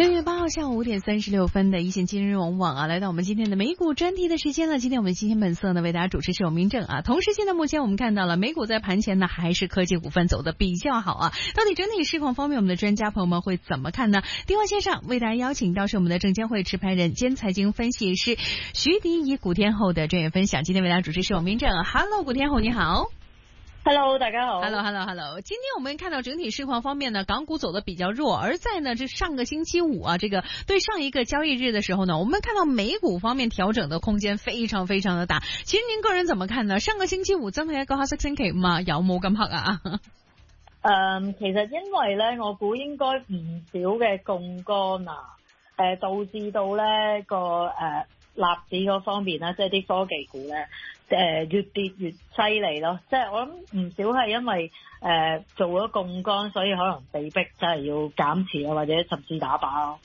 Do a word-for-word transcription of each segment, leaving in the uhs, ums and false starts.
六月八号下午五点三十六分的一线金融网啊，来到我们今天的美股专题的时间了。今天我们今天本色呢为大家主持是有明正啊。同时现在目前我们看到了美股在盘前呢还是科技股份走的比较好啊。到底整体市况方面我们的专家朋友们会怎么看呢？电话线上为大家邀请到是我们的证监会持牌人兼财经分析师徐迪以古天后的专业分享。今天为大家主持是有明正啊。Hello， 古天后你好。 Hello， 大家好。 Hello，Hello，Hello。今天我们看到整体市况方面呢，港股走的比较弱，而在呢这上个星期五啊，这个对上一个交易日的時候呢，我們看到美股方面調整的空間非常非常的大。其實您個人怎麼看呢？上個星期五真係一個黑色星期五啊，有冇咁黑啊？ 誒、嗯，其實因為咧，我估應該唔少嘅槓桿啊，誒、呃、導致到咧個誒納指嗰方面咧，即係啲科技股咧。誒、呃、越跌越犀利咯，即係我諗唔少係因為誒、呃、做咗槓桿，所以可能被逼真係要減持啊，或者甚至打靶咯。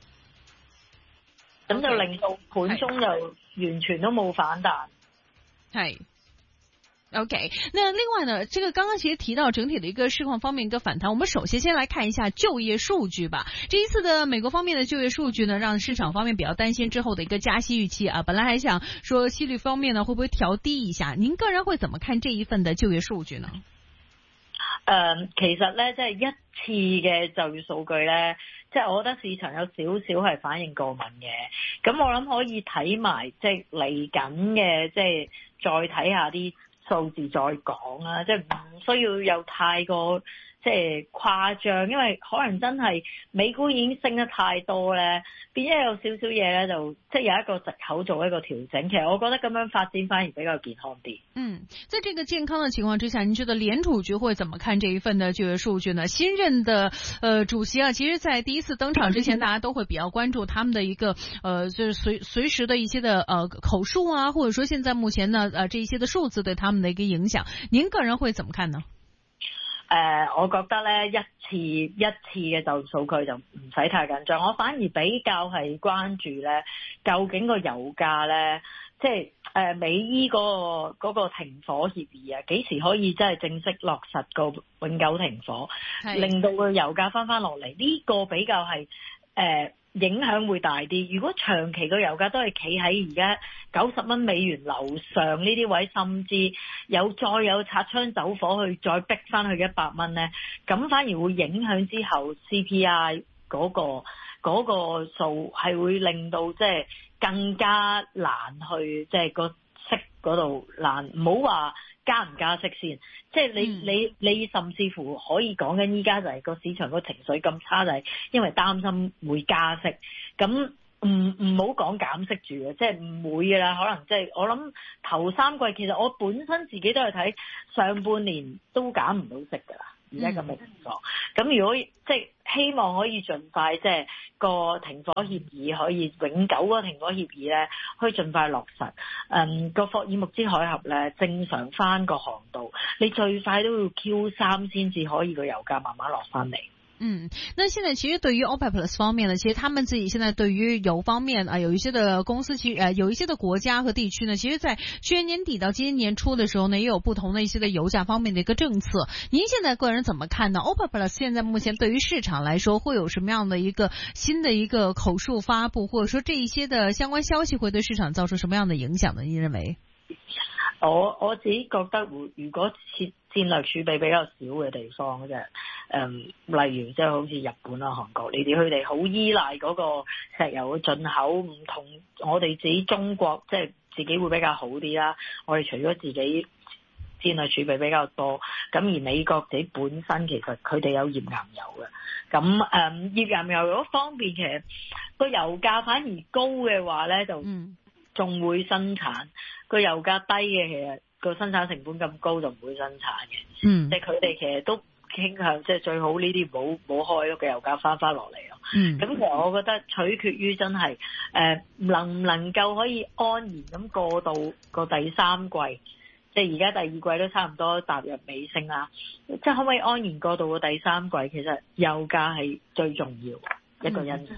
咁、okay. 就令到盤中就完全都冇反彈。 係。OK， 那另外呢，這個剛剛其實提到整體的一個市況方面一個反彈，我們首先先來看一下就業數據吧。這一次的美國方面的就業數據呢，讓市場方面比較擔心之後的一個加息預期啊。本來還想說息率方面呢，會不會調低一下？您個人會怎麼看這一份的就業數據呢？ 誒、呃，其實呢，即係一次嘅就業數據呢，即係我覺得市場有少少係反應過敏嘅。咁我諗可以睇埋即係嚟緊嘅，即係再睇下啲數字再講啦，即係唔需要有太過即係誇張，因為可能真係美股已經升得太多咧，變咗有少少嘢咧就即係有一個藉口做一個調整。其實我覺得咁樣發展反而比較健康啲。 嗯，在這個健康的情況之下，您覺得聯儲局會怎麼看這一份的就業數據呢？新任的呃主席啊，其實在第一次登場之前，大家都會比較關注他們的一個呃就是隨隨時的一些的呃口述啊，或者說現在目前呢呃這一些的數字對他們的一個影響，您個人會怎麼看呢？ 誒、呃，我覺得咧一次一次嘅就業數據就唔使太緊張，我反而比較係關注咧，究竟個油價咧，即係誒美伊嗰個嗰個停火協議啊，幾時可以真係正式落實個永久停火，令到個油價翻翻落嚟，呢個比較係誒。呃影響會大啲。如果長期個油價都係企喺而家九十蚊美元樓上呢啲位，甚至有再有擦槍走火去再逼翻去一百蚊呢，咁反而會影響之後 C P I 嗰個嗰個數係會令到即係更加難去即係個息嗰度難，唔好話加唔加息先，即係你、嗯、你你甚至乎可以講緊依家就係個市場個情緒咁差，就係因為擔心會加息，咁唔唔好講減息住嘅，即係唔會㗎啦。可能即係我諗頭三季其實我本身自己都係睇上半年都減唔到息㗎啦。而家咁嘅情況，咁、嗯、如果即係希望可以盡快即係個停火協議可以永久個停火協議咧，可以盡快落實。嗯，個霍爾木茲海峽咧正常翻個航道，你最快都要 Q 三先至可以個油價慢慢落翻嚟。 嗯，那現在其實對於 OPEC Plus 方面呢，其實他們自己現在對於油方面啊，有一些的公司，其實呃有一些的國家和地區呢，其實在去年年底到今年年初的時候呢，也有不同的一些的油價方面的一個政策。您現在個人怎麼看呢？ OPEC Plus 現在目前對於市場來說，會有什麼樣的一個新的一個口述發布，或者說這一些的相關消息會對市場造成什麼樣的影響呢？你認為？ 我我自己覺得，如果設戰略儲備比較少嘅地方啫，誒，例如即係好似日本啊、韓國呢啲，佢哋好依賴嗰個石油嘅進口，唔同我哋自己中國，即係自己會比較好啲啦。我哋除咗自己戰略儲備比較多，咁而美國自己本身其實佢哋有頁岩油嘅，咁誒頁岩油嗰方面其實個油價反而高嘅話咧，就仲會生產。個油價低嘅，其實個生產成本咁高就唔會生產嘅。嗯，即係佢哋其實都傾向即係最好呢啲冇冇開咯，嘅油價翻翻落嚟咯。嗯，咁其實我覺得取決於真係誒、呃、能唔能夠可以安然咁過到個第三季，即係而家第二季都差唔多踏入尾聲啦。即係可唔可以安然過到個第三季？其實油價係最重要一個因素。嗯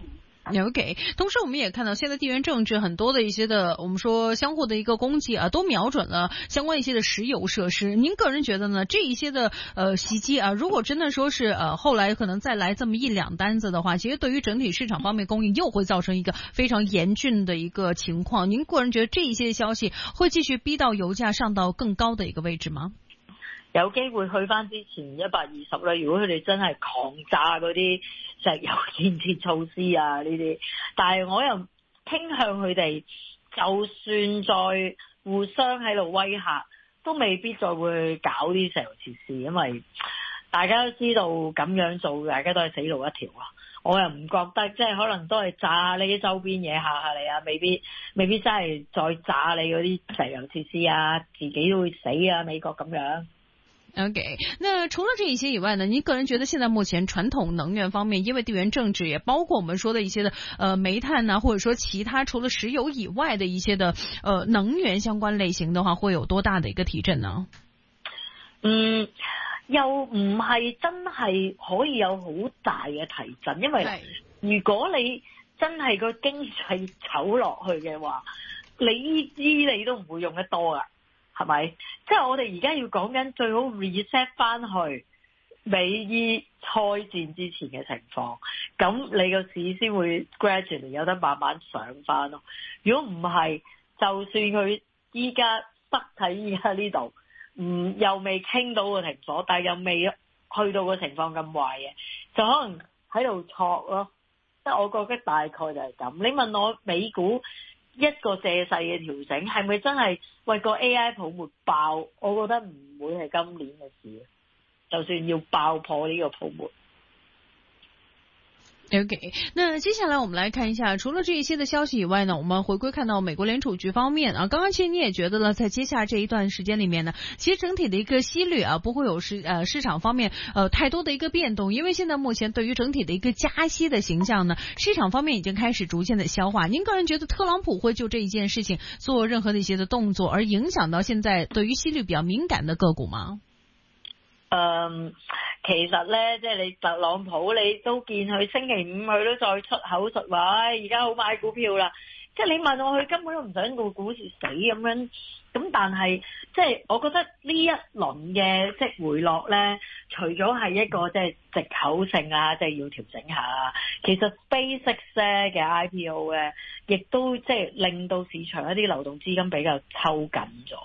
OK， 同時我們也看到現在地緣政治很多的一些的，我們說相互的一個攻擊啊，都瞄準了相關一些的石油設施。您個人覺得呢？這一些的呃襲擊啊，如果真的說是呃後來可能再來這麼一兩單子的話，其實對於整體市場方面供應又會造成一個非常嚴峻的一個情況。您個人覺得這一些消息會繼續逼到油價上到更高的一個位置嗎？ 有機會去翻之前一百二十啦，如果佢哋真係狂炸嗰啲石油建設措施啊呢啲，但係我又傾向佢哋，就算再互相喺度威嚇，都未必再會搞啲石油設施，因為大家都知道咁樣做，大家都係死路一條啊！我又唔覺得，即係可能都係炸你啲周邊嘢嚇下你啊，未必未必真係再炸你嗰啲石油設施啊，自己都會死啊，美國咁樣。 OK， 那除了這一些以外呢，您個人覺得現在目前傳統能源方面，因為地緣政治也包括我們說的一些的呃煤炭呐、啊，或者說其他除了石油以外的一些的呃能源相關類型的話，會有多大的一個提振呢？ 嗯，又唔係真係可以有好大嘅提振，因為如果你真係個經濟走落去嘅話，你呢啲你都唔會用得多噶。係咪？即係我哋而家要講緊最好 reset 翻去美伊開戰之前嘅情況，咁你個市先會 gradually 有得慢慢上翻咯。如果唔係，就算佢依家塞喺依家呢度，唔又未傾到個停火，但係又未去到個情況咁壞嘅，就可能喺度挫咯。即係我覺得大概就係咁。你問我美股一個借勢嘅調整係咪真係為個 A I 泡沫爆？我覺得唔會係今年嘅事，就算要爆破呢個泡沫。 OK， 那接下來我們來看一下，除了這一些的消息以外呢，我們回歸看到美國聯儲局方面啊，剛剛其實你也覺得呢，在接下來這一段時間裏面呢，其實整體的一個息率啊，不會有市呃市場方面呃太多的一個變動，因為現在目前對於整體的一個加息的形象呢，市場方面已經開始逐漸的消化。您個人覺得特朗普會就這一件事情做任何的一些的動作，而影響到現在對於息率比較敏感的個股嗎？ 嗯，其實咧，即係你特朗普，你都見佢星期五佢都再出口術話，唉，而家好買股票啦。即係你問我，佢根本都唔想個股市死咁樣。咁但係，即係我覺得呢一輪嘅即係回落咧，除咗係一個即係藉口性啊，即係要調整下。其實 SpaceX 咧嘅 I P O 咧，亦都即係令到市場一啲流動資金比較抽緊咗。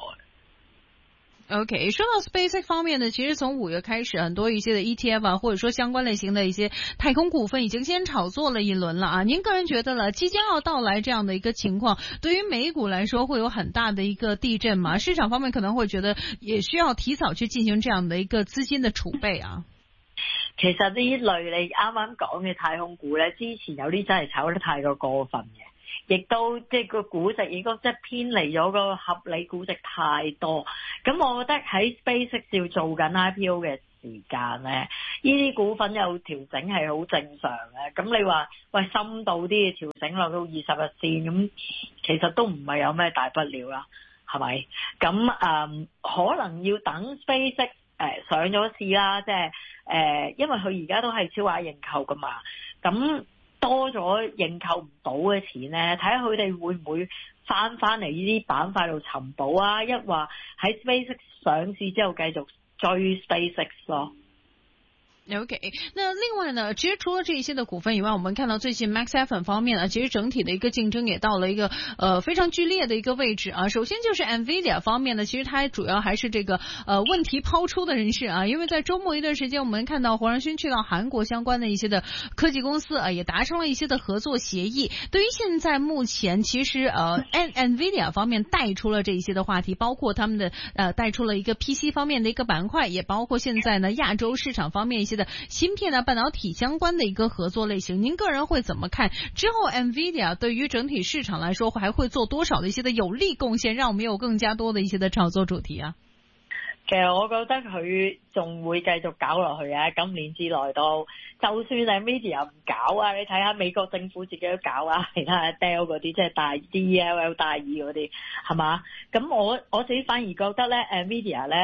OK， 說到 SpaceX 方面呢，其實從五月開始，很多一些的 E T F 啊，或者說相關類型的一些太空股份已經先炒作了一輪了啊。您個人覺得呢，即將要到來這樣的一個情況，對於美股來說會有很大的一個地震嗎？市場方面可能會覺得也需要提早去進行這樣的一個資金的儲備啊。 其實呢類你啱啱講嘅太空股呢，之前有啲真係炒得太過過分嘅。亦都即係個估值，亦都即係偏離咗個合理估值太多。咁我覺得喺 SpaceX 要做緊 I P O 嘅時間咧，呢啲股份有調整係好正常嘅。咁你話喂深度啲嘅調整落到二十日線，咁其實都唔係有咩大不了啦，係咪？咁誒、嗯、可能要等 SpaceX 誒、呃、上咗市啦，即係誒，因為佢而家都係超額認購噶嘛，咁。多咗認購唔到嘅錢咧，睇下佢哋會唔會翻翻嚟呢啲板塊度尋寶啊？一話喺 SpaceX 上市之後繼續追 SpaceX 咯。 OK， 那另外呢，其實除了這一些的股份以外，我們看到最近 Max F 方面呢，其實整體的一個競爭也到了一個呃非常劇烈的一個位置啊。首先就是 Nvidia 方面呢，其實它主要還是這個呃問題拋出的人士啊，因為在周末一段時間，我們看到黃仁勳去到韓國相關的一些的科技公司啊，也達成了一些的合作協議。對於現在目前其實呃 Nvidia 方面帶出了這一些的話題，包括他們的呃帶出了一個 P C 方面的一個板塊，也包括現在呢亞洲市場方面一些的芯片啊、半導體相關的一個合作類型，您個人會怎麼看？之後 Nvidia 對於整體市場來說，還會做多少的一些的有利貢獻，讓我們有更加多的一些的炒作主題啊？ 其實我覺得佢仲會繼續搞落去啊！今年之內都，就算 Nvidia 唔搞啊，你睇下美國政府自己都搞啊，其他 Dell 嗰啲即係大 D E L L 大二嗰啲，係嘛？咁我我自己反而覺得咧 Nvidia 咧。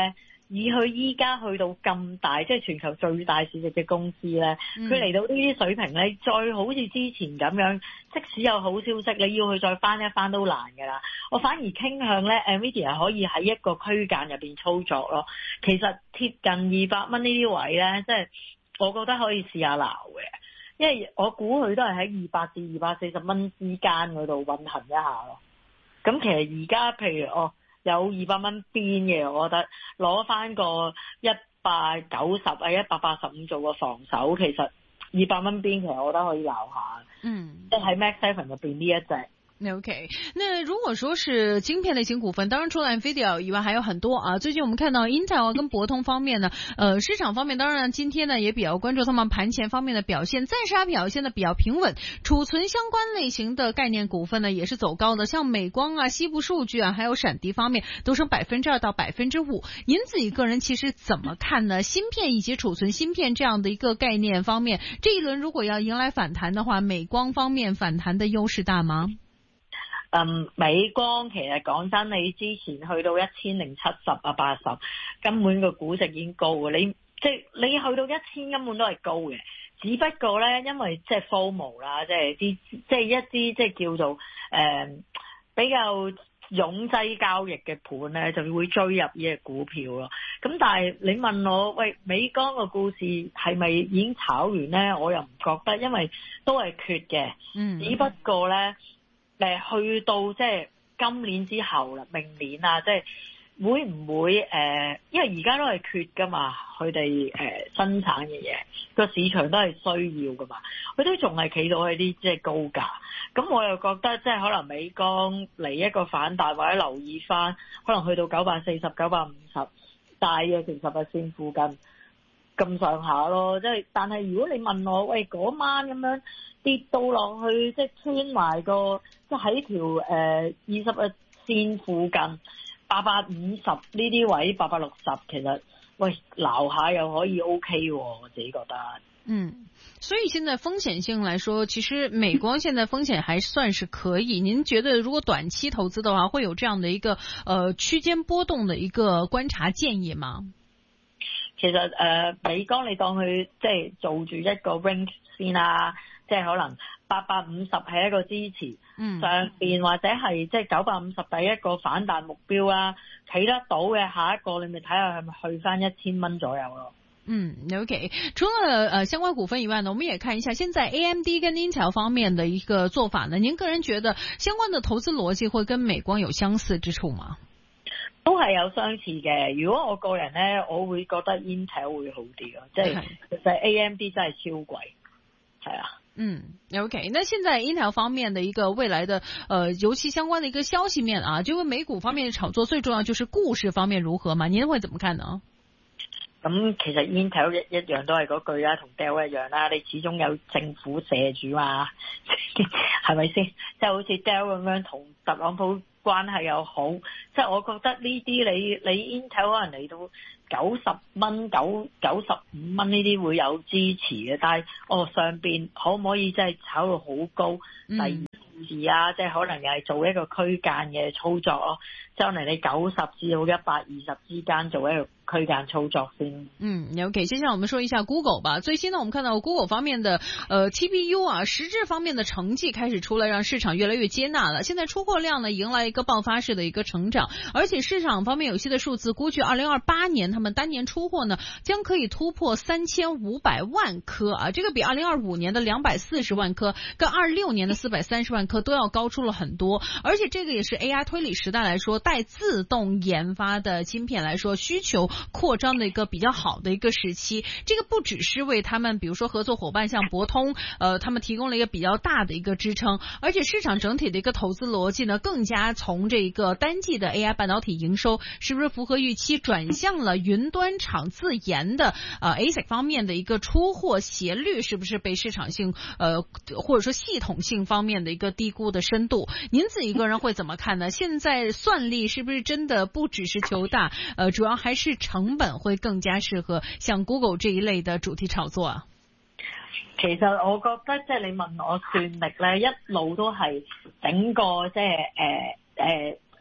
以佢依家去到咁大，即係全球最大市值嘅公司咧，佢嚟、嗯、到呢啲水平咧，再好似之前咁樣，即使有好消息，你要佢再翻一翻都難㗎啦。我反而傾向咧 ，Nvidia 可以喺一個區間入邊操作咯。其實貼近二百蚊呢啲位咧，即係我覺得可以試下撈嘅，因為我估佢都係喺二百至二百四十蚊之間嗰度運行一下咯。咁其實而家譬如哦。有二百蚊邊嘅，我覺得攞翻個一百九十啊、一百八十五做個防守，其實二百蚊邊其實我覺得可以撈下。嗯，即係喺 Max Seven 入邊呢一隻。 OK， 那如果說是晶片類型股份，當然除了 Nvidia 以外還有很多啊。最近我們看到 Intel 跟博通方面呢，呃，市場方面當然今天呢也比較關注他們盤前方面的表現，暫時還表現的比較平穩。儲存相關類型的概念股份呢也是走高的，像美光啊、西部數據啊，還有閃迪方面都升百分之二到百分之五。您自己個人其實怎麼看呢？芯片以及儲存芯片這樣的一個概念方面，這一輪如果要迎來反彈的話，美光方面反彈的優勢大嗎？ 嗯，美光其實講真，你之前去到一千零七十啊八十，根本個估值已經高嘅。你即係你去到一千根本都係高嘅，只不過咧，因為即係 FOMO 啦，即係啲即係一啲即係叫做誒、呃、比較擁擠交易嘅盤咧，就會追入呢個股票咯。咁但係你問我，喂，美光個故事係咪已經炒完咧？我又唔覺得，因為都係缺嘅，嗯，只不過咧。誒去到即係今年之後啦，明年啊，即係會唔會誒、呃？因為而家都係缺噶嘛，佢哋誒生產嘅嘢個市場都係需要噶嘛，佢都仲係企到喺啲即係高價。咁我又覺得即係可能美光嚟一個反彈，或者留意翻，可能去到九百四十、九百五十，大約成十日線附近咁上下咯。即係，但係如果你問我，喂嗰晚咁樣跌到落去，即係穿埋個。即係喺條誒二十日線附近，八百五十呢啲位，八百六十，其實喂撈下又可以 OK 喎，我自己覺得。 嗯，所以現在風險性來說，其實美光現在風險還算是可以。您覺得如果短期投資的話，會有這樣的一個呃區間波動的一個觀察建議嗎？ 其實誒、呃、美光你當佢即係做住一個 range 先啦，即係可能八百五十係一個支持，嗯、上邊或者係即係九百五十第一個反彈目標啦，企得到嘅下一個你咪睇下係咪去翻一千蚊左右咯。 嗯 ，OK。除了呃相關股份以外呢，我們也看一下現在 A M D 跟 Intel 方面的一個做法呢。您個人覺得相關的投資邏輯會跟美光有相似之處嗎？ 都係有相似嘅。如果我個人咧，我會覺得 Intel 會好啲咯，即係其實 A M D 真係超貴，係啊。 嗯 ，OK。那現在 Intel 方面的一個未來的呃尤其相關的一個消息面啊，就因為美股方面的炒作，最重要就是故事方面如何嘛？您會怎麼看呢？ 咁其實 Intel 一一樣都係嗰句啦，同 Dell 一樣啦，你始終有政府射住嘛，係咪先？即係好似 Dell 咁樣同特朗普關係又好，即係我覺得呢啲你你 Intel 可能嚟到九十蚊、九九十五蚊呢啲會有支持嘅，但係哦上邊可唔可以真係炒到好高？嗯、第二次啊，即係可能又係做一個區間嘅操作咯，即係可能你九十至到一百二十之間做一個區間操作先。嗯 ，OK， 接下來我們說一下 Google 吧。最新呢，我們看到 Google 方面的呃 T P U 啊，實質方面的成績開始出來，讓市場越來越接納了。現在出貨量呢，迎來一個爆發式的一個成長，而且市場方面有些的數字估計，二零二八年他們單年出貨呢，將可以突破三千五百萬顆啊，這個比二零二五年的兩百四十萬顆，跟二六年的四百三十萬顆都要高出了很多。而且這個也是 A I 推理時代來說，帶自動研發的芯片來說，需求擴張的一個比較好的一個時期。這個不只是為他們，比如說合作夥伴像博通，呃，他們提供了一個比較大的一個支撐，而且市場整體的一個投資邏輯呢，更加從這個單季的 A I 半導體營收是不是符合預期，轉向了雲端廠自研的呃 A S I C 方面的一個出貨斜率，是不是被市場性呃或者說系統性方面的一個低估的深度？您自己個人會怎麼看呢？現在算力是不是真的不只是求大，呃，主要還是成本會更加適合像 Google 這一類的主題炒作啊？ 其實我覺得即係你問我算力咧，一路都係整個即係誒誒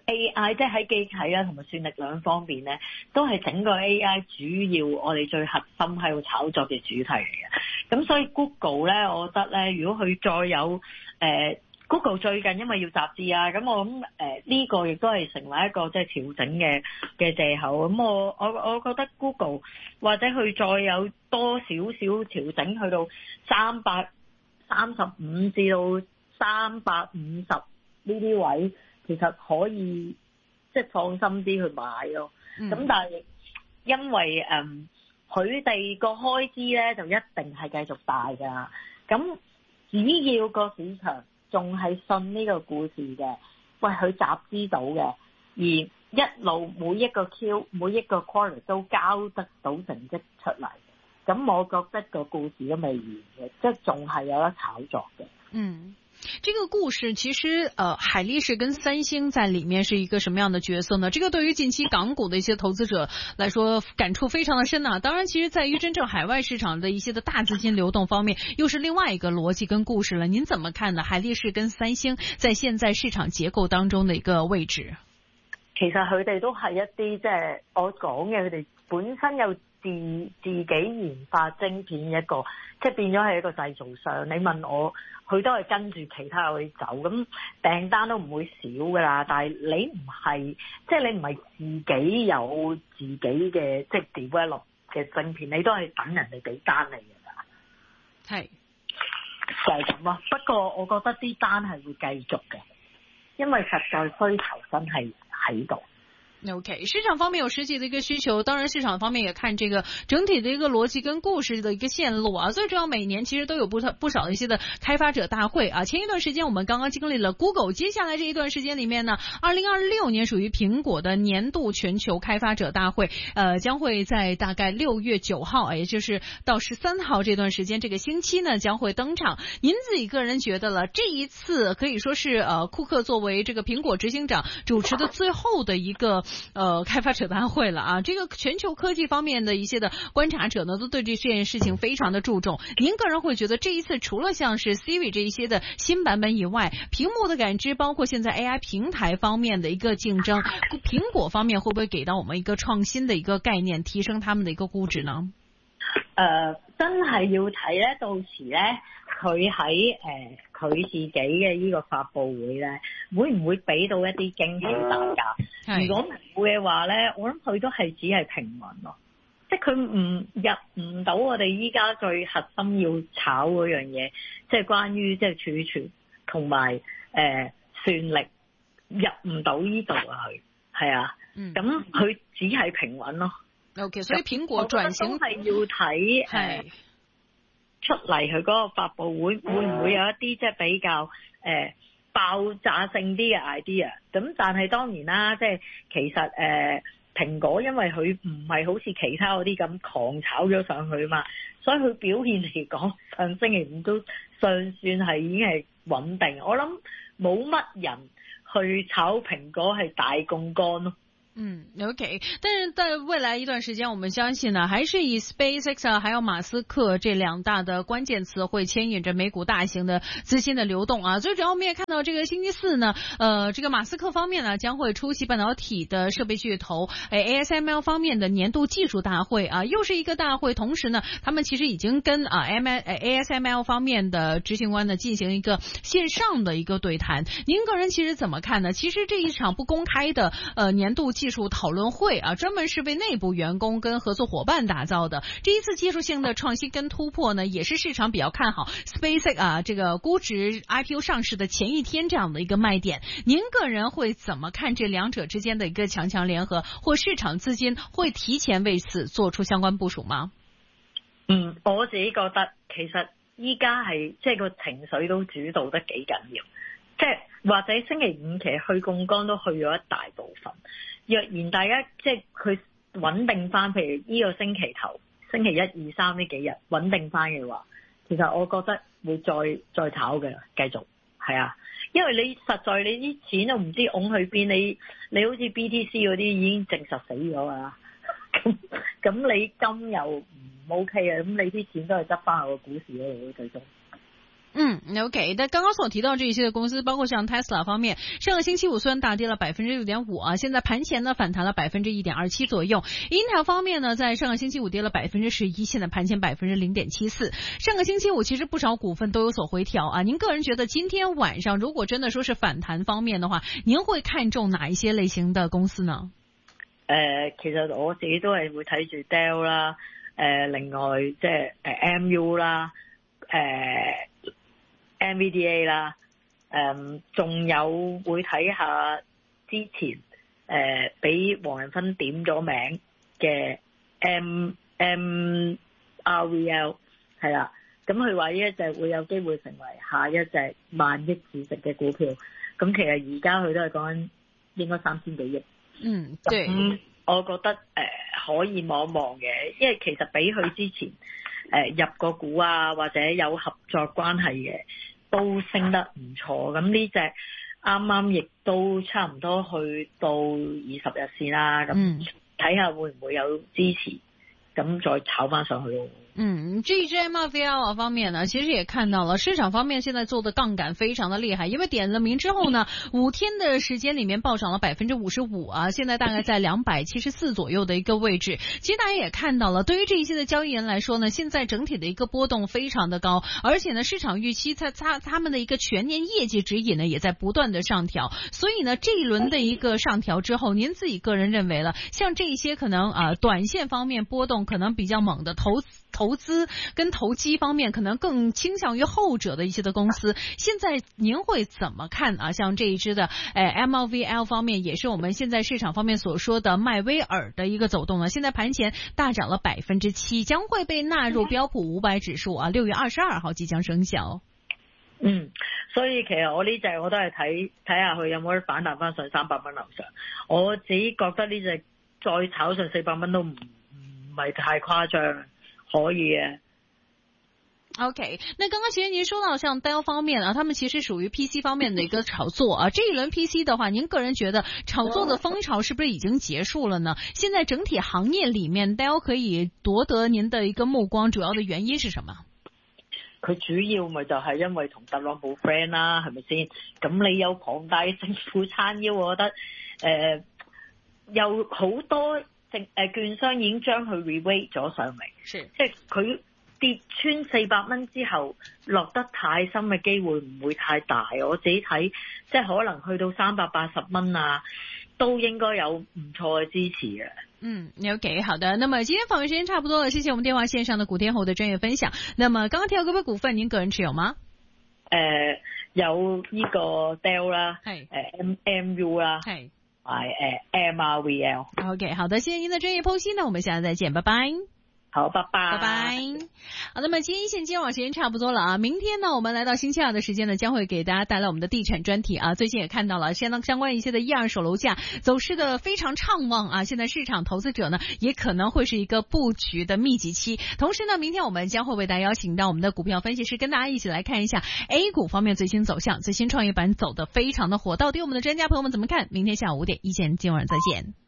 A I 即係喺機體啦同埋算力兩方面咧，都係整個 A I 主要我哋最核心喺度炒作嘅主題嚟嘅。咁所以 Google 咧，我覺得咧，如果佢再有誒、呃、Google 最近因為要集資啊，咁我諗誒呢個亦都係成為一個即係調整嘅嘅藉口。咁我我我覺得 Google 或者佢再有多少少調整，去到三百三十五至到三百五十呢啲位。其實可以即係放心啲去買咯，咁、嗯、但係因為誒佢哋個開支咧就一定係繼續大㗎，咁只要個市場仲係信呢個故事嘅，喂佢集資到嘅，而一路每一個 Q 每一個 quarter 都交得到成績出嚟，咁我覺得個故事都未完嘅，即係仲係有得炒作嘅。 嗯。這個故事其實，呃，海力士跟三星在裏面是一個什麼樣的角色呢？這個對於近期港股的一些投資者來說，感觸非常的深啊。當然，其實在於真正海外市場的一些的大資金流動方面，又是另外一個邏輯跟故事了。您怎麼看呢？海力士跟三星在現在市場結構當中的一個位置？ 其實佢哋都係一啲即係我講嘅，佢哋本身有自自己研發晶片一個，即係變咗係一個製造商。你問我，佢都係跟住其他去走，咁訂單都唔會少噶啦。但係你唔係，即係你唔係自己有自己嘅即係 develop 嘅晶片，你都係等人哋俾單你噶啦。係就係咁咯。不過我覺得啲單係會繼續嘅，因為實在需求真係喺度。 OK， 市場方面有實際的一個需求，當然市場方面也看這個整體的一個邏輯跟故事的一個線路啊。最主要每年其實都有不不少的一些的開發者大會啊。前一段時間我們剛剛經歷了 Google， 接下來這一段時間裏面呢，二零二六年屬於蘋果的年度全球開發者大會，呃，將會在大概六月九號，也就是到十三號這段時間，這個星期呢將會登場。您自己個人覺得了，這一次可以說是呃庫克作為這個蘋果執行長主持的最後的一個。呃，開發者大會了啊！這個全球科技方面的一些的觀察者呢，都對這件事情非常的注重。您個人會覺得這一次除了像是 Siri 這一些的新版本以外，屏幕的感知，包括現在 A I 平台方面的一個競爭，蘋果方面會不會給到我們一個創新的一個概念，提升他們的一個估值呢？ 呃，真係要睇咧，到時咧。佢喺誒佢自己嘅呢個發佈會咧，會唔會俾到一啲驚喜大家？如果唔會嘅話咧，我諗佢都係只係平穩咯，即係佢唔入唔到我哋依家最核心要炒嗰樣嘢，即係關於即係儲存同埋誒算力入唔到呢度啊！佢係啊，咁佢、嗯、只係平穩咯。OK， 所以蘋果轉型都係要睇誒。出嚟佢嗰個發佈會會唔會有一啲即係比較誒、呃、爆炸性啲嘅 idea？ 咁但係當然啦，即係其實誒、呃、蘋果因為佢唔係好似其他嗰啲咁狂炒咗上去嘛，所以佢表現嚟講上星期五都尚算係已經係穩定。我諗冇乜人去炒蘋果係大槓桿咯。 嗯 ，OK， 但是在未來一段時間，我們相信呢，還是以 SpaceX 啊，還有馬斯克這兩大的關鍵詞會牽引着美股大型的資金的流動啊。最主要我們也看到，這個星期四呢，呃，這個馬斯克方面呢將會出席半導體的設備巨頭誒 A S M L 方面的年度技術大會啊，又是一個大會。同時呢，他們其實已經跟啊 M A S M L 方面的執行官呢進行一個線上的一個對談。您個人其實怎麼看呢？其實這一場不公開的呃年度技術技術討論會啊，專門是為內部員工跟合作夥伴打造的。這一次技術性的創新跟突破呢，也是市場比較看好 SpaceX 啊這個估值 I P O 上市的前一天這樣的一個賣點。您個人會怎麼看這兩者之間的一個強強聯合，或市場資金會提前為此做出相關部署嗎？ 嗯，我自己覺得其實依家係即係個情緒都主導得幾緊要，即係或者星期五其實去槓桿都去咗一大部分。若然大家即係佢穩定翻，譬如呢個星期頭、星期一、二、三呢幾日穩定翻嘅話，其實我覺得會再再炒嘅，繼續係啊，因為你實在你啲錢都唔知拱去邊，你你好似 B T C 嗰啲已經證實死咗啊，咁咁你金又唔 OK 啊，咁你啲錢都係執翻喺個股市嗰度繼續。 嗯 ，OK， 但刚刚所提到这一些的公司，包括像 Tesla 方面，上个星期五虽然大跌了百分之六点五啊，现在盘前呢反弹了百分之一点二七左右。Intel 方面呢，在上个星期五跌了百分之十一，现在盘前百分之零点七四。上个星期五其实不少股份都有所回调啊。您个人觉得今天晚上如果真的说是反彈方面的話，您會看中哪一些類型的公司呢？ 誒、呃，其實我自己都係會睇住 Dell 啦，誒、呃，另外即係誒 M U 啦，誒、呃、N V D A 啦，誒、呃，仲有會睇下之前誒俾黃仁勳點咗名嘅 M M R V L 係啦，咁佢話呢一隻會有機會成為下一隻萬億市值嘅股票，咁其實而家佢都係講緊應該三千幾億。 嗯，對， 咁我覺得誒、呃、可以望一望嘅，因為其實比佢之前誒、呃、入個股啊，或者有合作關係嘅，都升得唔錯。咁呢隻啱啱亦都差唔多去到二十日線啦，咁睇下會唔會有支持，咁再炒翻上去咯。 嗯，這一支 M R V L 方面呢，其實也看到了市場方面現在做的槓桿非常的厲害，因為點了名之後呢，五天的時間裏面暴漲了百分之五十五啊，現在大概在兩百七十四左右的一個位置。其實大家也看到了，對於這一些的交易人來說呢，現在整體的一個波動非常的高，而且呢，市場預期它它他們的一個全年業績指引呢，也在不斷的上調。所以呢，這一輪的一個上調之後，您自己個人認為了，像這一些可能啊、呃，短線方面波動可能比較猛的投資。投資跟投機方面可能更傾向於後者的一些的公司，現在您會怎麼看啊？像這一支的誒 M R V L 方面，也是我們現在市場方面所說的邁威爾的一個走動呢。現在盤前大漲了百分之七，將會被納入標普五百指數啊。六月二十二號即將生效。 嗯，所以其實我呢隻我都係睇睇下佢有冇得反彈翻上三百蚊樓上。我自己覺得呢隻再炒上四百蚊都唔唔係太誇張。可以嘅。 OK， 那剛剛其實您說到像 Dell 方面啊，他們其實屬於 P C 方面的一個炒作啊。這一輪 P C 的話，您個人覺得炒作的風潮是不是已經結束了呢？現在整體行業裡面 Dell 可以奪得您的一個目光，主要的原因是什麼？ 佢主要咪就係因為同特朗普 friend 啦，係咪先？咁你有龐大嘅政府撐腰，我覺得誒、呃、有好多。誒券商已經將佢 re-rate 咗上嚟，即係佢跌穿四百蚊之後落得太深嘅機會唔會太大，我自己睇即係可能去到三百八十蚊啊，都應該有唔錯嘅支持嘅。 嗯 ，OK， 好的。那麼今天訪問時間差不多了，謝謝我們電話線上的古天侯的專業分享。那麼剛剛提到嗰筆股份，您個人持有嗎？ 誒、呃，有呢個 Dell 啦，係誒 M M U 啦，係。M R V L。OK， 好的，謝謝您的專業剖析，那我們下次再見，拜拜。 好，拜拜， 拜拜。好，那麼今天一線金網時間差不多了啊，明天呢，我們來到星期二的時間呢，將會給大家帶來我們的地產專題啊。最近也看到了相當相關一些的一二手樓價走勢的非常暢旺啊，現在市場投資者呢，也可能會是一個布局的密集期。同時呢，明天我們將會為大家邀請到我們的股票分析師，跟大家一起來看一下 A 股方面最新走向，最新創業板走得非常的火，到底我們的專家朋友們怎麼看？明天下午五點一線金網再見。